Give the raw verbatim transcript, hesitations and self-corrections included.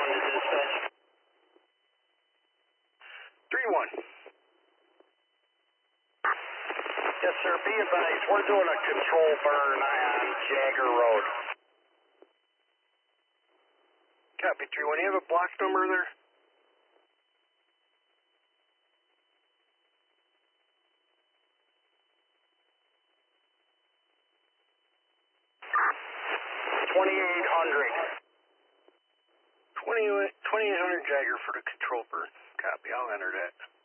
one to dispatch. three one. Yes, sir. Be advised, we're doing a control burn on Jagger Road. Copy, three one. You have a block number there? twenty-eight hundred. twenty-eight hundred Jagger for the control burn. Copy, I'll enter that.